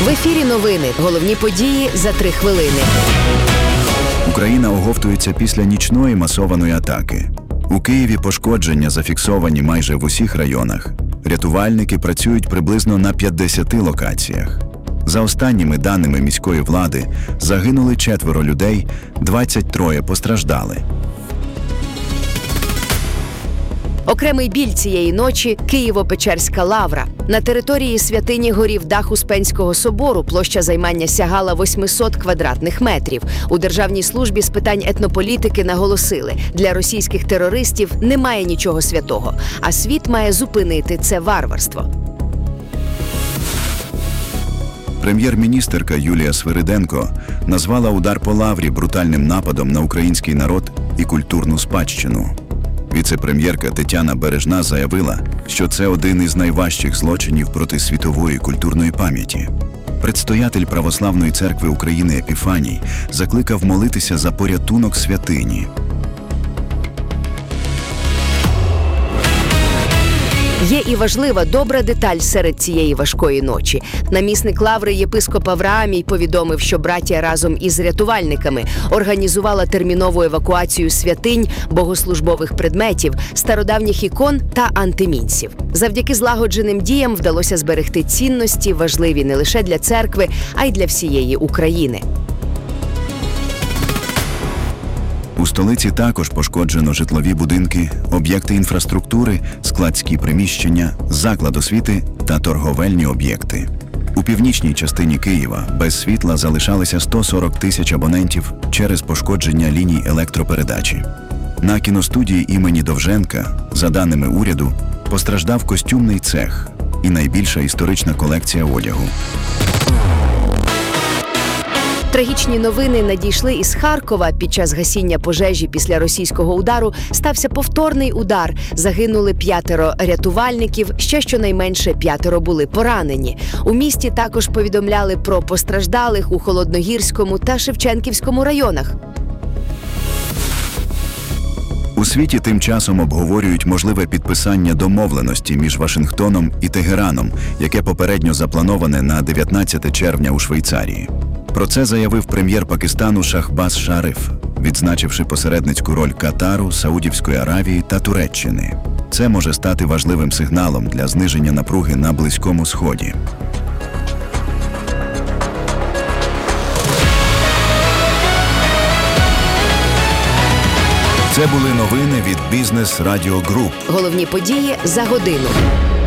ефірі новини. Головні події за 3 хвилини. Україна оговтується після нічної масованої атаки. У Києві пошкодження зафіксовані майже в усіх районах. Рятувальники працюють приблизно на 50 локаціях. За останніми даними міської влади, загинули 4 людей, 23 постраждали. Окремий біль цієї ночі – Києво-Печерська лавра. На території святині горів дах Успенського собору площа займання сягала 800 квадратних метрів. У Державній службі з питань етнополітики наголосили, для російських терористів немає нічого святого, а світ має зупинити це варварство. Прем'єр-міністерка Юлія Свириденко назвала удар по лаврі брутальним нападом на український народ і культурну спадщину. Віце-прем'єрка Тетяна Бережна заявила, що це один із найважчих злочинів проти світової культурної пам'яті. Предстоятель Православної церкви України Епіфаній закликав молитися за порятунок святині. Є і важлива добра деталь серед цієї важкої ночі. Намісник лаври єпископ Авраамій повідомив, що братія разом із рятувальниками організувала термінову евакуацію святинь, богослужбових предметів, стародавніх ікон та антимінців. Завдяки злагодженим діям вдалося зберегти цінності, важливі не лише для церкви, а й для всієї України. У столиці також пошкоджено житлові будинки, об'єкти інфраструктури, складські приміщення, заклад освіти та торговельні об'єкти. У північній частині Києва без світла залишалися 140 тисяч абонентів через пошкодження ліній електропередачі. На кіностудії імені Довженка, за даними уряду, постраждав костюмний цех і найбільша історична колекція одягу. Трагічні новини надійшли із Харкова. Під час гасіння пожежі після російського удару стався повторний удар. Загинули 5 рятувальників, ще щонайменше 5 були поранені. У місті також повідомляли про постраждалих у Холодногірському та Шевченківському районах. У світі тим часом обговорюють можливе підписання домовленості між Вашингтоном і Тегераном, яке попередньо заплановане на 19 червня у Швейцарії. Про це заявив прем'єр Пакистану Шахбаз Шариф, відзначивши посередницьку роль Катару, Саудівської Аравії та Туреччини. Це може стати важливим сигналом для зниження напруги на Близькому Сході. Це були новини від Бізнес Радіо Груп. Головні події за годину.